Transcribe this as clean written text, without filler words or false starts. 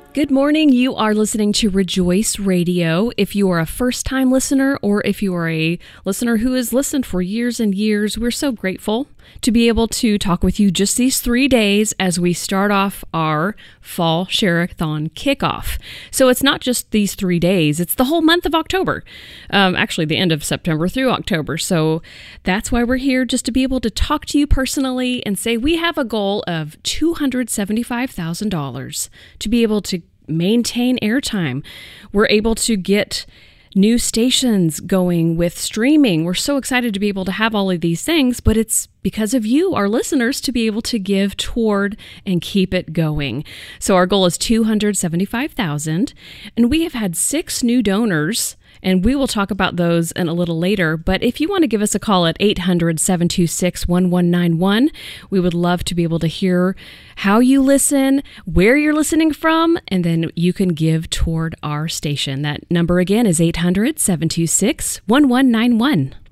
Good morning. You are listening to Rejoice Radio. If you are a first-time listener or if you are a listener who has listened for years and years, we're so grateful to be able to talk with you just these 3 days as we start off our Fall Share-a-thon kickoff. So it's not just these 3 days, it's the whole month of October. Actually, the end of September through October. So that's why we're here, just to be able to talk to you personally and say we have a goal of $275,000 to be able to maintain airtime. We're able to get new stations going with streaming. We're so excited to be able to have all of these things, but it's because of you, our listeners, to be able to give toward and keep it going. So our goal is $275,000, and we have had 6 new donors, and we will talk about those in a little later. But if you want to give us a call at 800-726-1191, we would love to be able to hear how you listen, where you're listening from, and then you can give toward our station. That number again is 800-726-1191.